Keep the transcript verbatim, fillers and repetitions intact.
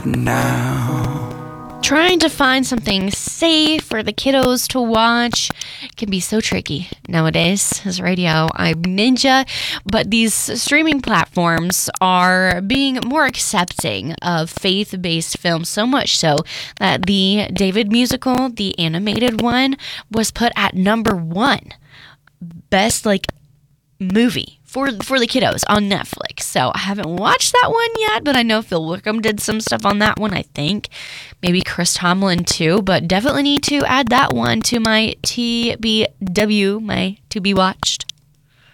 now. Trying to find something safe for the kiddos to watch can be so tricky nowadays as radio. I'm Ninja, but these streaming platforms are being more accepting of faith-based films, so much so that the David musical, the animated one, was put at number one best like movie for for the kiddos on Netflix. So I haven't watched that one yet, but I know Phil Wickham did some stuff on that one, I think. Maybe Chris Tomlin too, but definitely need to add that one to my T B W, my to be watched.